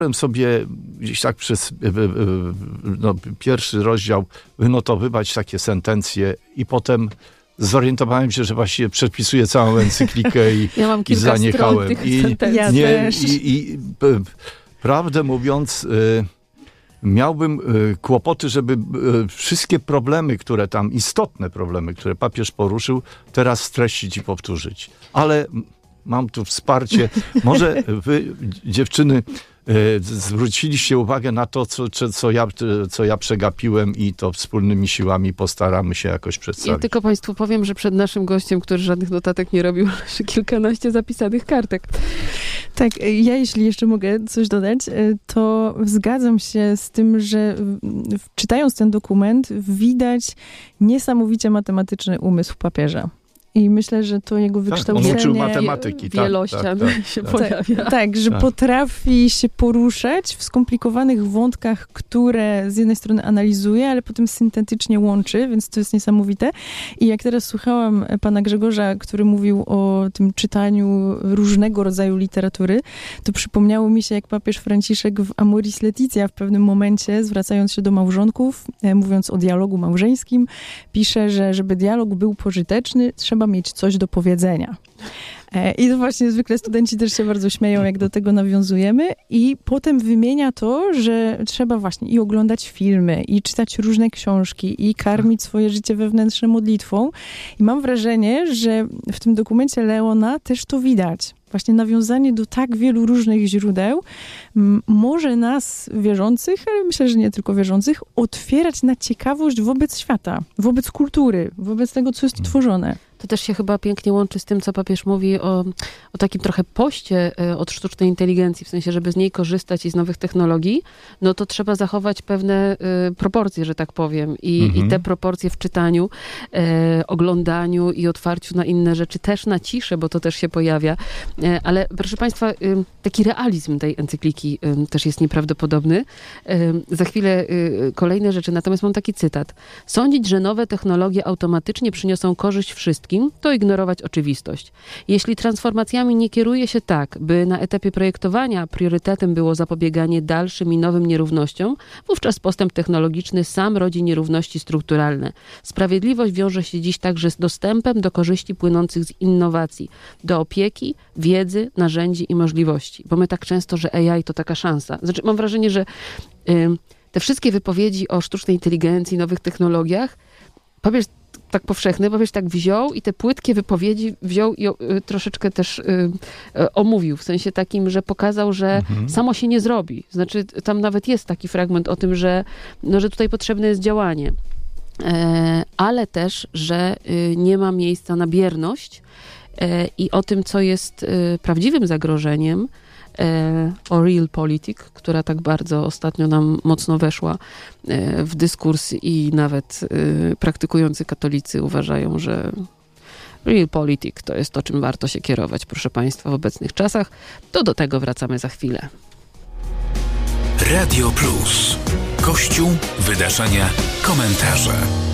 sobie gdzieś tak przez pierwszy rozdział wynotowywać takie sentencje i potem zorientowałem się, że właściwie przepisuję całą encyklikę i zaniechałem. Prawdę mówiąc, miałbym kłopoty, żeby wszystkie problemy, istotne problemy, które papież poruszył, teraz streścić i powtórzyć. Ale mam tu wsparcie. Może wy, dziewczyny, zwróciliście uwagę na to, co ja przegapiłem i to wspólnymi siłami postaramy się jakoś przedstawić. Ja tylko Państwu powiem, że przed naszym gościem, który żadnych notatek nie robił, leży kilkanaście zapisanych kartek. Tak, ja jeśli jeszcze mogę coś dodać, to zgadzam się z tym, że czytając ten dokument widać niesamowicie matematyczny umysł papieża. I myślę, że to jego wykształcenie... On uczył matematyki. Wielościan się pojawia. Tak, że potrafi się poruszać w skomplikowanych wątkach, które z jednej strony analizuje, ale potem syntetycznie łączy, więc to jest niesamowite. I jak teraz słuchałam pana Grzegorza, który mówił o tym czytaniu różnego rodzaju literatury, to przypomniało mi się, jak papież Franciszek w Amoris Laetitia w pewnym momencie, zwracając się do małżonków, mówiąc o dialogu małżeńskim, pisze, że żeby dialog był pożyteczny, trzeba mieć coś do powiedzenia. I to właśnie zwykle studenci też się bardzo śmieją, jak do tego nawiązujemy. I potem wymienia to, że trzeba właśnie i oglądać filmy, i czytać różne książki, i karmić swoje życie wewnętrzne modlitwą. I mam wrażenie, że w tym dokumencie Leona też to widać. Właśnie nawiązanie do tak wielu różnych źródeł może nas, wierzących, ale myślę, że nie tylko wierzących, otwierać na ciekawość wobec świata, wobec kultury, wobec tego, co jest tworzone. To też się chyba pięknie łączy z tym, co papież mówi o takim trochę poście od sztucznej inteligencji, w sensie, żeby z niej korzystać i z nowych technologii, no to trzeba zachować pewne proporcje, że tak powiem. I te proporcje w czytaniu, oglądaniu i otwarciu na inne rzeczy, też na ciszę, bo to też się pojawia. Ale proszę Państwa, taki realizm tej encykliki też jest nieprawdopodobny. Za chwilę kolejne rzeczy, natomiast mam taki cytat. Sądzić, że nowe technologie automatycznie przyniosą korzyść wszystkim, to ignorować oczywistość. Jeśli transformacjami nie kieruje się tak, by na etapie projektowania priorytetem było zapobieganie dalszym i nowym nierównościom, wówczas postęp technologiczny sam rodzi nierówności strukturalne. Sprawiedliwość wiąże się dziś także z dostępem do korzyści płynących z innowacji, do opieki, wiedzy, narzędzi i możliwości. Bo my tak często, że AI to taka szansa. Znaczy, mam wrażenie, że te wszystkie wypowiedzi o sztucznej inteligencji, nowych technologiach, papież tak powszechny, papież tak wziął i te płytkie wypowiedzi wziął i troszeczkę też omówił, w sensie takim, że pokazał, że samo się nie zrobi. Znaczy, tam nawet jest taki fragment o tym, że tutaj potrzebne jest działanie. Ale też, że nie ma miejsca na bierność i o tym, co jest prawdziwym zagrożeniem, o realpolitik, która tak bardzo ostatnio nam mocno weszła w dyskurs i nawet praktykujący katolicy uważają, że realpolitik to jest to, czym warto się kierować, proszę Państwa, w obecnych czasach. To do tego wracamy za chwilę. Radio Plus. Kościół, wydarzenia, komentarze.